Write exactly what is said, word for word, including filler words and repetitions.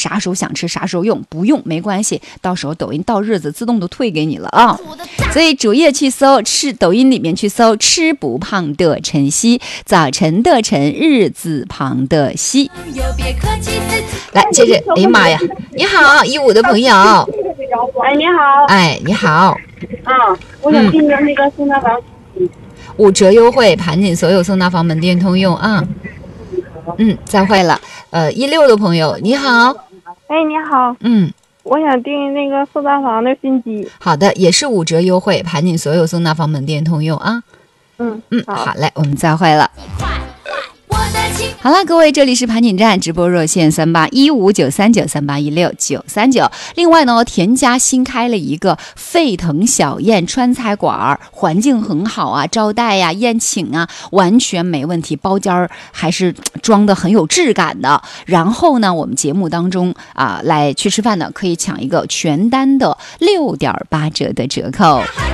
啥时候想吃啥时候用，不用没关系，到时候抖音到日子自动都退给你了啊。所以主页去搜，吃抖音里面去搜吃不胖的晨曦，早晨的晨，日字旁的曦。来接着，哎呀妈呀，你好，一五的朋友。 哎，你好。 哎，你好。 啊，我想订个那个送大房。 嗯，五折优惠，盘锦所有送大房门店通用啊。嗯，再会了。呃，一六的朋友，你好。 哎，你好。 嗯， 我想订那个送大房的新机。 好的，也是五折优惠，盘锦所有送大房门店通用啊。 嗯嗯，好嘞，我们再会了。好了，各位，这里是盘锦站直播热线三八一五九三九三八一六九三九。另外呢，田家新开了一个沸腾小宴川菜馆，环境很好啊，招待呀、啊、宴请啊，完全没问题，包间还是装的很有质感的。然后呢，我们节目当中啊，来去吃饭的可以抢一个全单的六点八折的折扣。